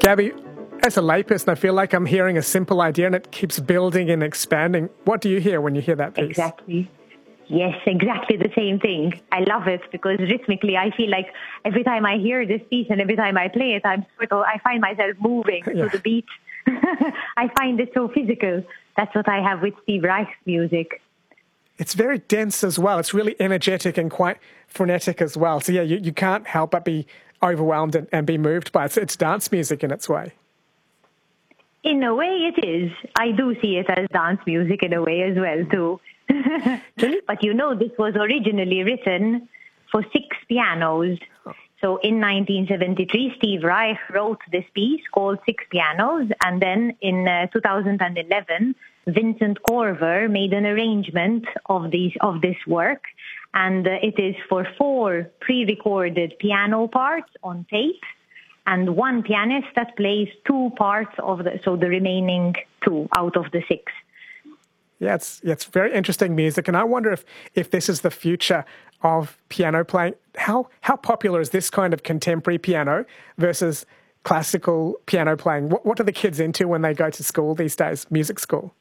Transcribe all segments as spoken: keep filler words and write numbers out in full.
Gabby, as a layperson, I feel like I'm hearing a simple idea and it keeps building and expanding. What do you hear when you hear that piece? Exactly. Yes, exactly the same thing. I love it because rhythmically I feel like every time I hear this piece and every time I play it, I'm sort of, I find myself moving Yeah. to the beat. I find it so physical. That's what I have with Steve Reich's music. It's very dense as well. It's really energetic and quite frenetic as well. So yeah, you, you can't help but be overwhelmed and, and be moved by it. It's, it's dance music in its way. In a way it is. I do see it as dance music in a way as well too. But you know, this was originally written for six pianos. Oh. So in nineteen seventy-three, Steve Reich wrote this piece called Six Pianos. And then in uh, two thousand eleven, Vincent Corver made an arrangement of these of this work. And uh, it is for four pre-recorded piano parts on tape and one pianist that plays two parts of the, so the remaining two out of the six. Yeah, it's, it's very interesting music. And I wonder if, if this is the future of piano playing. How, how popular is this kind of contemporary piano versus classical piano playing? What, what are the kids into when they go to school these days, music school?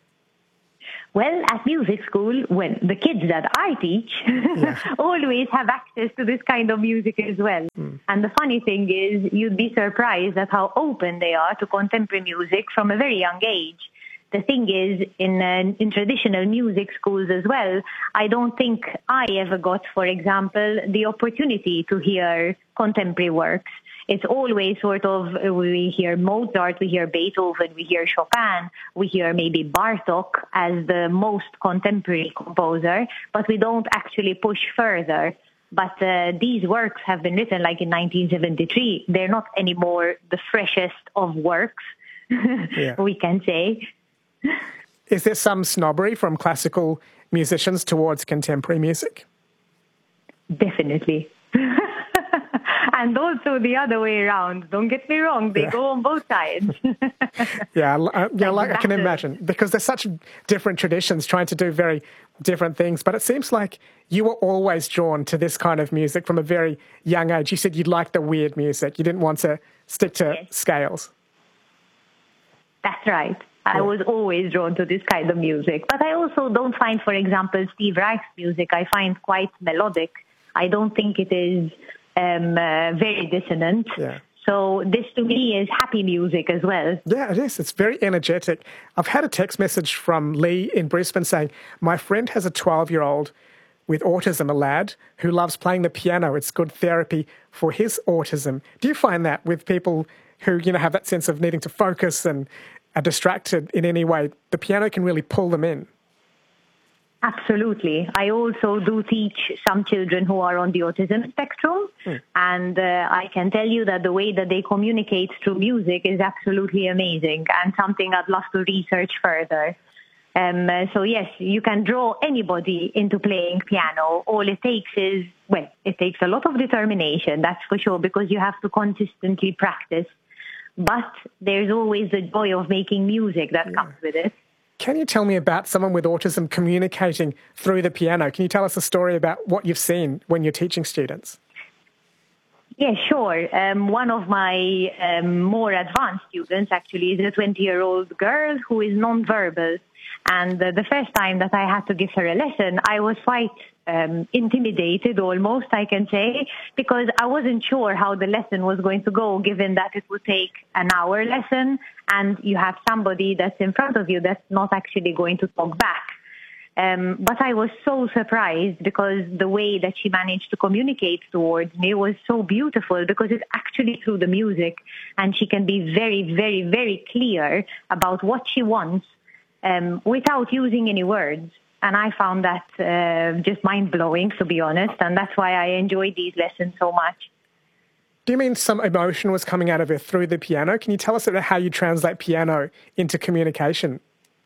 Well, at music school, when the kids that I teach Yeah. always have access to this kind of music as well. Mm. And the funny thing is, you'd be surprised at how open they are to contemporary music from a very young age. The thing is, in uh, in traditional music schools as well, I don't think I ever got, for example, the opportunity to hear contemporary works. It's always sort of, we hear Mozart, we hear Beethoven, we hear Chopin, we hear maybe Bartók as the most contemporary composer, but we don't actually push further. But uh, these works have been written like in nineteen seventy-three. They're not anymore the freshest of works, yeah. we can say. Is there some snobbery from classical musicians towards contemporary music? Definitely. And also the other way around. Don't get me wrong, they yeah. go on both sides. yeah, uh, yeah, like, like I can imagine, because there's such different traditions trying to do very different things. But it seems like you were always drawn to this kind of music from a very young age. You said you'd like the weird music. You didn't want to stick to yes. scales. That's right. I yeah. was always drawn to this kind of music. But I also don't find, for example, Steve Reich's music, I find quite melodic. I don't think it is um, uh, very dissonant. Yeah. So this to me is happy music as well. Yeah, it is. It's very energetic. I've had a text message from Lee in Brisbane saying, my friend has a twelve-year-old with autism, a lad, who loves playing the piano. It's good therapy for his autism. Do you find that with people who, you know, have that sense of needing to focus and are distracted in any way, the piano can really pull them in? Absolutely. I also do teach some children who are on the autism spectrum, mm. and uh, I can tell you that the way that they communicate through music is absolutely amazing and something I'd love to research further. Um, uh, so yes, you can draw anybody into playing piano. All it takes is, well, it takes a lot of determination, that's for sure, because you have to consistently practice. But there's always the joy of making music that yeah. comes with it. Can you tell me about someone with autism communicating through the piano? Can you tell us a story about what you've seen when you're teaching students? Yeah, sure. Um, one of my um, more advanced students actually is a twenty-year-old girl who is nonverbal. And uh, the first time that I had to give her a lesson, I was quite um, intimidated almost, I can say, because I wasn't sure how the lesson was going to go, given that it would take an hour lesson and you have somebody that's in front of you that's not actually going to talk back. Um, but I was so surprised because the way that she managed to communicate towards me was so beautiful, because it's actually through the music, and she can be very, very, very clear about what she wants um, without using any words. And I found that uh, just mind-blowing, to be honest, and that's why I enjoyed these lessons so much. Do you mean some emotion was coming out of her through the piano? Can you tell us about how you translate piano into communication?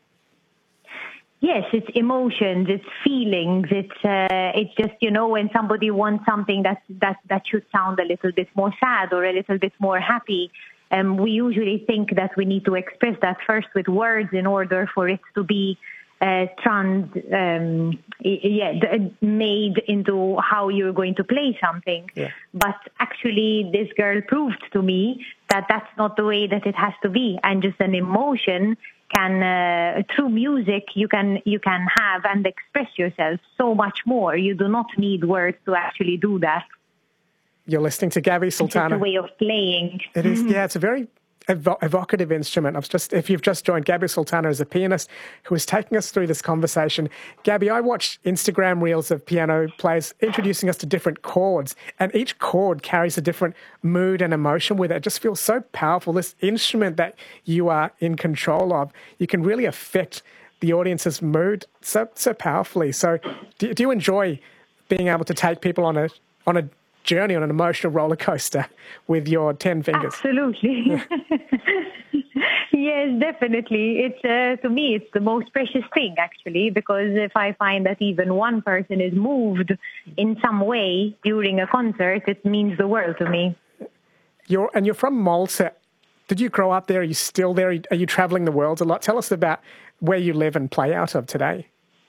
Yes, it's emotions, it's feelings, it's uh, it's just, you know, when somebody wants something that that that should sound a little bit more sad or a little bit more happy, um, we usually think that we need to express that first with words in order for it to be uh, trans, um, yeah, made into how you're going to play something. Yeah. But actually, this girl proved to me that that's not the way that it has to be, and just an emotion can, uh, through music, you can you can have and express yourself so much more. You do not need words to actually do that. You're listening to Gabby Sultana. It's just a way of playing. It is, yeah, it's a very evo- evocative instrument. I've just, if you've just joined, Gabby Sultana is a pianist who is taking us through this conversation. Gabby, I watch Instagram reels of piano players introducing us to different chords, and each chord carries a different mood and emotion with it. It just feels so powerful. This instrument that you are in control of, you can really affect the audience's mood so so powerfully. So do, do you enjoy being able to take people on a on a journey, on an emotional roller coaster with your ten fingers? Absolutely. Yes, definitely. It's uh, to me, it's the most precious thing, actually, because if I find that even one person is moved in some way during a concert, it means the world to me. You're and you're from Malta. Did you grow up there? Are you still there? Are you traveling the world a lot? Tell us about where you live and play out of today.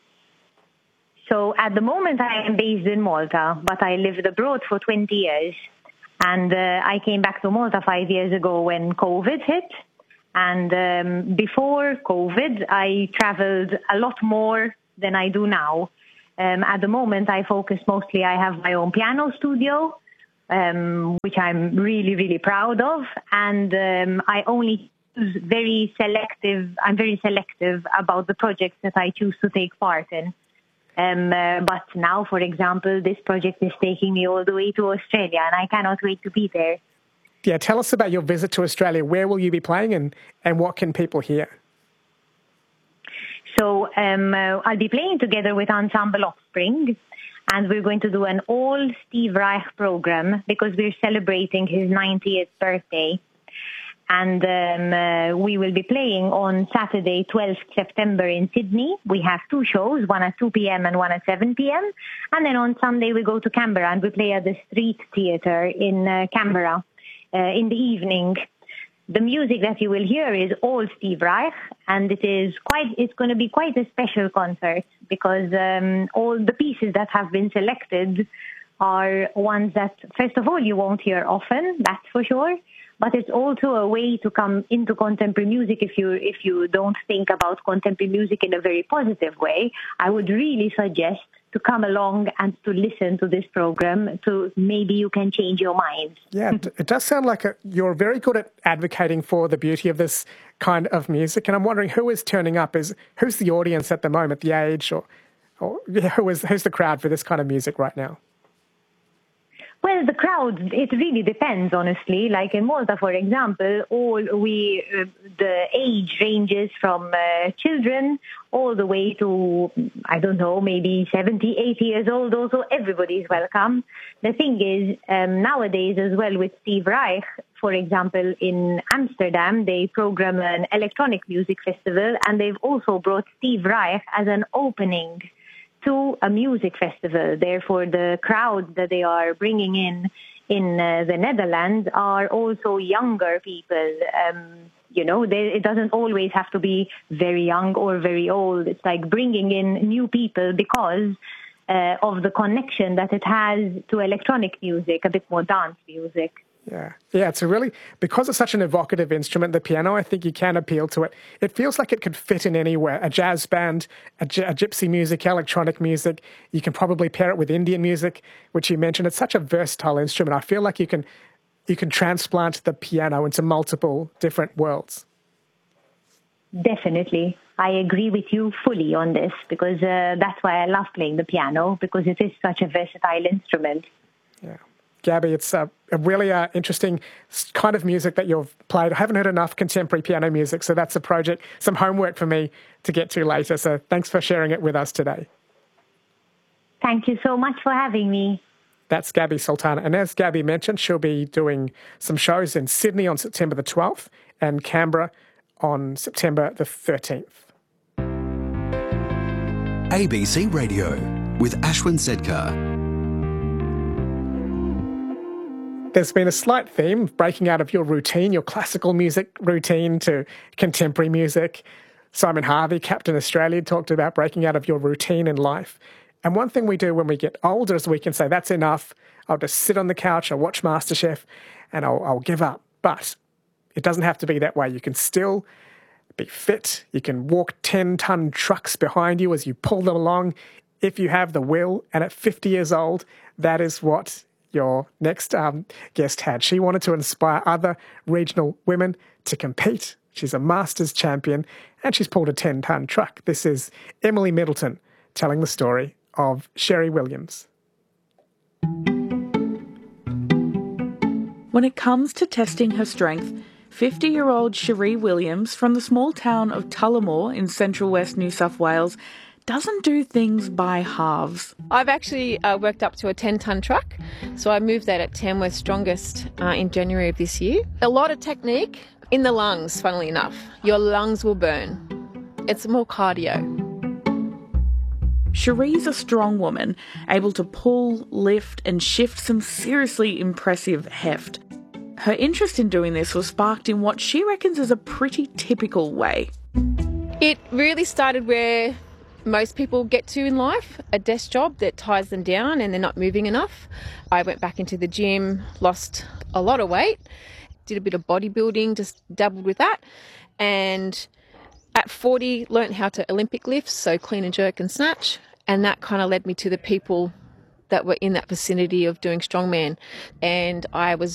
So at the moment, I am based in Malta, but I lived abroad for twenty years. And uh, I came back to Malta five years ago when COVID hit. And um, before COVID, I traveled a lot more than I do now. Um, at the moment, I focus mostly, I have my own piano studio, um, which I'm really, really proud of. And um, I only choose very selective, I'm very selective about the projects that I choose to take part in. Um, uh, but now, for example, this project is taking me all the way to Australia, and I cannot wait to be there. Yeah, tell us about your visit to Australia. Where will you be playing, and, and what can people hear? So um, uh, I'll be playing together with Ensemble Offspring, and we're going to do an all Steve Reich program because we're celebrating his ninetieth birthday. And um, uh, we will be playing on Saturday, twelfth September in Sydney. We have two shows, one at two p.m. and one at seven p.m. And then on Sunday, we go to Canberra and we play at the Street Theatre in uh, Canberra uh, in the evening. The music that you will hear is all Steve Reich, and it is quite, it's going to be quite a special concert because um, all the pieces that have been selected are ones that, first of all, you won't hear often, that's for sure. But it's also a way to come into contemporary music if you if you don't think about contemporary music in a very positive way. I would really suggest to come along and to listen to this program, so maybe you can change your mind. Yeah, it does sound like a, you're very good at advocating for the beauty of this kind of music. And I'm wondering who is turning up? Is who's the audience at the moment, the age, or, or yeah, who is who's the crowd for this kind of music right now? Well, the crowd, it really depends, honestly. Like in Malta, for example, all we uh, the age ranges from uh, children all the way to, I don't know, maybe seventy, eighty years old. Also, everybody is welcome. The thing is, um, nowadays as well with Steve Reich, for example, in Amsterdam, they program an electronic music festival, and they've also brought Steve Reich as an opening to a music festival. Therefore, the crowd that they are bringing in in uh, the Netherlands are also younger people. Um, you know, they, it doesn't always have to be very young or very old. It's like bringing in new people because uh, of the connection that it has to electronic music, a bit more dance music. Yeah, yeah, it's a really, because it's such an evocative instrument, the piano, I think you can appeal to it. It feels like it could fit in anywhere. A jazz band, a, a gypsy music, electronic music. You can probably pair it with Indian music, which you mentioned. It's such a versatile instrument. I feel like you can you can transplant the piano into multiple different worlds. Definitely. I agree with you fully on this because uh, that's why I love playing the piano, because it is such a versatile instrument. Yeah. Gabby, it's a, a really uh, interesting kind of music that you've played. I haven't heard enough contemporary piano music, so that's a project, some homework for me to get to later. So thanks for sharing it with us today. Thank you so much for having me. That's Gabby Sultana. And as Gabby mentioned, she'll be doing some shows in Sydney on September the twelfth and Canberra on September the thirteenth. A B C Radio with Ashwin Sedkar. There's been a slight theme, breaking out of your routine, your classical music routine to contemporary music. Simon Harvey, Captain Australia, talked about breaking out of your routine in life. And one thing we do when we get older is we can say, that's enough. I'll just sit on the couch, I'll watch MasterChef, and I'll, I'll give up. But it doesn't have to be that way. You can still be fit. You can walk ten-ton trucks behind you as you pull them along if you have the will. And at fifty years old, that is what your next um, guest had. She wanted to inspire other regional women to compete. She's a Masters champion, and she's pulled a ten-ton truck. This is Emily Middleton telling the story of Sherry Williams. When it comes to testing her strength, fifty-year-old Sherry Williams from the small town of Tullamore in central west New South Wales doesn't do things by halves. I've actually uh, worked up to a ten-tonne truck, so I moved that at Tamworth Strongest uh, in January of this year. A lot of technique in the lungs, funnily enough. Your lungs will burn. It's more cardio. Cherie's a strong woman, able to pull, lift and shift some seriously impressive heft. Her interest in doing this was sparked in what she reckons is a pretty typical way. It really started where most people get to in life, a desk job that ties them down and they're not moving enough. I went back into the gym, lost a lot of weight, did a bit of bodybuilding, just dabbled with that, and at forty learnt how to Olympic lift, so clean and jerk and snatch, and that kind of led me to the people that were in that vicinity of doing strongman. And I was